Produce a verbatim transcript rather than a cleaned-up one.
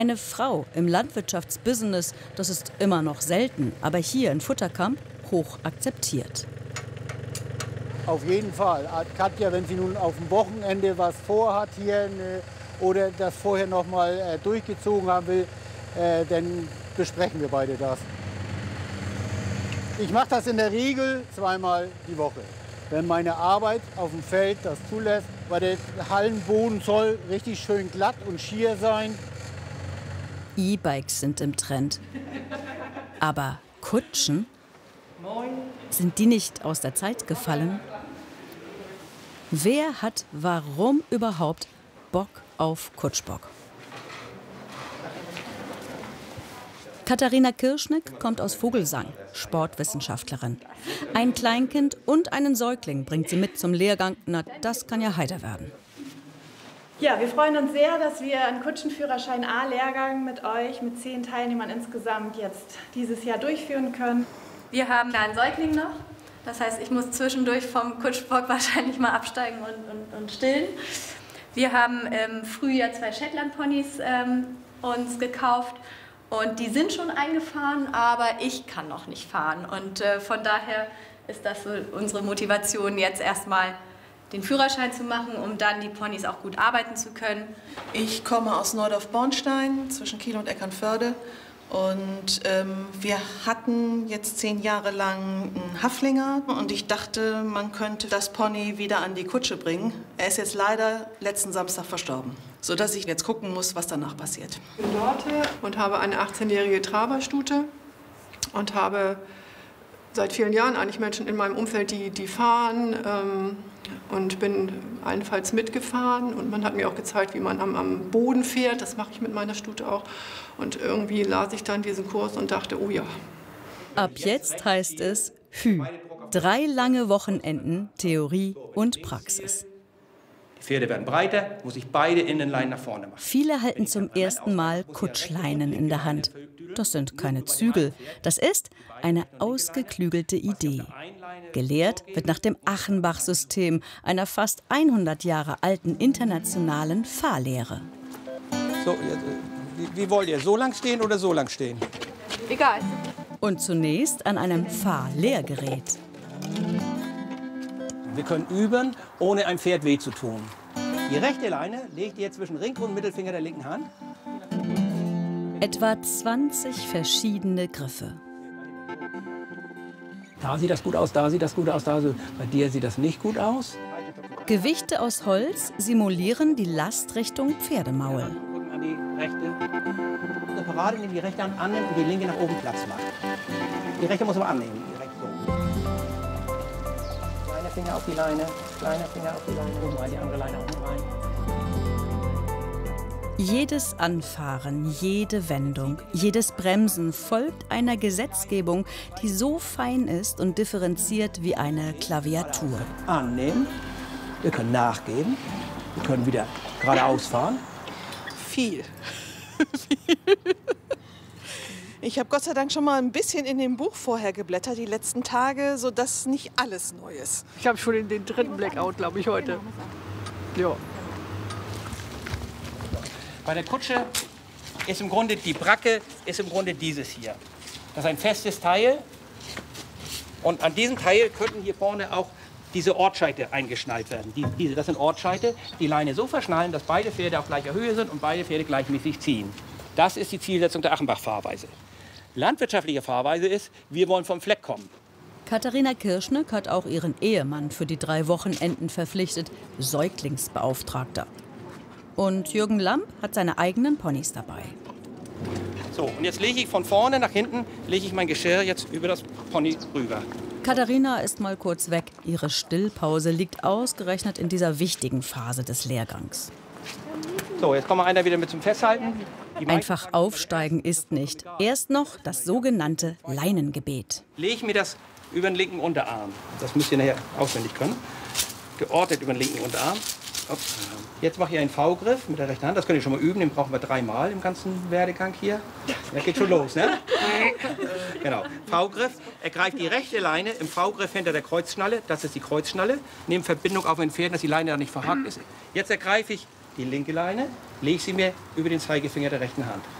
Eine Frau im Landwirtschaftsbusiness, das ist immer noch selten, aber hier in Futterkamp hoch akzeptiert. Auf jeden Fall. Katja, wenn sie nun auf dem Wochenende was vorhat hier ne, oder das vorher noch mal äh, durchgezogen haben will, äh, dann besprechen wir beide das. Ich mache das in der Regel zweimal die Woche, wenn meine Arbeit auf dem Feld das zulässt, weil der Hallenboden soll richtig schön glatt und schier sein. E-Bikes sind im Trend. Aber Kutschen? Sind die nicht aus der Zeit gefallen? Wer hat warum überhaupt Bock auf Kutschbock? Katharina Kirschnick kommt aus Vogelsang, Sportwissenschaftlerin. Ein Kleinkind und einen Säugling bringt sie mit zum Lehrgang. Na, das kann ja heiter werden. Ja, wir freuen uns sehr, dass wir einen Kutschenführerschein A-Lehrgang mit euch, mit zehn Teilnehmern insgesamt, jetzt dieses Jahr durchführen können. Wir haben da einen Säugling noch. Das heißt, ich muss zwischendurch vom Kutschbock wahrscheinlich mal absteigen und, und, und stillen. Wir haben im Frühjahr zwei Shetland-Ponys ähm, uns gekauft. Und die sind schon eingefahren, aber ich kann noch nicht fahren. Und äh, von daher ist das so unsere Motivation, jetzt erstmal den Führerschein zu machen, um dann die Ponys auch gut arbeiten zu können. Ich komme aus Neudorf-Bornstein, zwischen Kiel und Eckernförde. Und ähm, wir hatten jetzt zehn Jahre lang einen Haflinger. Und ich dachte, man könnte das Pony wieder an die Kutsche bringen. Er ist jetzt leider letzten Samstag verstorben, sodass ich jetzt gucken muss, was danach passiert. Ich bin Dorte und habe eine achtzehnjährige Traberstute und habe seit vielen Jahren eigentlich Menschen in meinem Umfeld, die, die fahren ähm, und bin allenfalls mitgefahren. Und man hat mir auch gezeigt, wie man am, am Boden fährt. Das mache ich mit meiner Stute auch. Und irgendwie las ich dann diesen Kurs und dachte, oh ja. Ab jetzt heißt es Hü. Drei lange Wochenenden, Theorie und Praxis. Die Pferde werden breiter, muss ich beide Innenleinen nach vorne machen. Viele halten zum ersten Mal Kutschleinen in der Hand. Das sind keine Zügel. Das ist eine ausgeklügelte Idee. Gelehrt wird nach dem Achenbach-System, einer fast hundert Jahre alten internationalen Fahrlehre. So, wie, wie wollt ihr? So lang stehen oder so lang stehen? Egal. Und zunächst an einem Fahrlehrgerät. Wir können üben, ohne ein Pferd weh zu tun. Die rechte Leine legt ihr zwischen Ring und Mittelfinger der linken Hand. Etwa zwanzig verschiedene Griffe. Da sieht das gut aus, da sieht das gut aus, da so. Bei dir sieht das nicht gut aus. Gewichte aus Holz simulieren die Lastrichtung Pferdemaul. Rücken an die rechte. Eine Parade, indem die rechte Hand annimmt und die linke nach oben Platz macht. Die rechte muss aber annehmen. Die rechte so. Kleiner Finger auf die Leine, kleiner Finger auf die Leine, oben rein, die andere Leine unten rein. Jedes Anfahren, jede Wendung, jedes Bremsen folgt einer Gesetzgebung, die so fein ist und differenziert wie eine Klaviatur. Annehmen, wir können nachgeben, wir können wieder geradeaus fahren. Viel. Ich habe Gott sei Dank schon mal ein bisschen in dem Buch vorher geblättert, die letzten Tage, sodass nicht alles neu ist. Ich habe schon den dritten Blackout, glaube ich, heute. Ja. Bei der Kutsche ist im Grunde die Bracke ist im Grunde dieses hier. Das ist ein festes Teil. Und an diesem Teil könnten hier vorne auch diese Ortscheite eingeschnallt werden. Die, diese, das sind Ortscheite, die Leine so verschnallen, dass beide Pferde auf gleicher Höhe sind und beide Pferde gleichmäßig ziehen. Das ist die Zielsetzung der Achenbach-Fahrweise. Landwirtschaftliche Fahrweise ist, wir wollen vom Fleck kommen. Katharina Kirschnick hat auch ihren Ehemann für die drei Wochenenden verpflichtet, Säuglingsbeauftragter. Und Jürgen Lamp hat seine eigenen Ponys dabei. So, und jetzt lege ich von vorne nach hinten, lege ich mein Geschirr jetzt über das Pony rüber. Katharina ist mal kurz weg. Ihre Stillpause liegt ausgerechnet in dieser wichtigen Phase des Lehrgangs. So, jetzt kommt mal einer wieder mit zum Festhalten. Die Einfach aufsteigen ist nicht. Erst noch das sogenannte Leinengebet. Lege ich mir das über den linken Unterarm. Das müsst ihr nachher auswendig können. Geordnet über den linken Unterarm. Ups. Jetzt mache ich einen V-Griff mit der rechten Hand. Das könnt ihr schon mal üben. Den brauchen wir dreimal im ganzen Werdegang hier. Ja, geht schon los, ne? Genau. V-Griff. Ergreift die rechte Leine im V-Griff hinter der Kreuzschnalle. Das ist die Kreuzschnalle. Nehmt Verbindung auf ein Pferd, dass die Leine da nicht verhakt ist. Jetzt ergreife ich die linke Leine, lege sie mir über den Zeigefinger der rechten Hand.